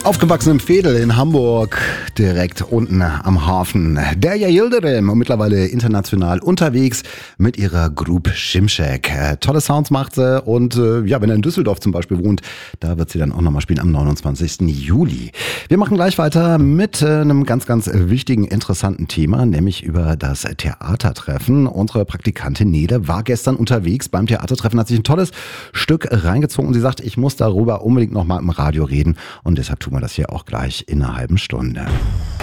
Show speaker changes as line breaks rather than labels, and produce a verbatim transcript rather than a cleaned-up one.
Aufgewachsen im Veedel in Hamburg, direkt unten am Hafen. Derya Yildirim und mittlerweile international unterwegs mit ihrer Group Şimşek. Äh, tolle Sounds macht sie und äh, ja, wenn er in Düsseldorf zum Beispiel wohnt, da wird sie dann auch nochmal spielen am neunundzwanzigsten Juli. Wir machen gleich weiter mit äh, einem ganz, ganz wichtigen, interessanten Thema, nämlich über das Theatertreffen. Unsere Praktikantin Nele war gestern unterwegs beim Theatertreffen, hat sich ein tolles Stück reingezogen und sie sagt, ich muss darüber unbedingt nochmal im Radio reden und deshalb tun wir das hier auch gleich in einer halben Stunde.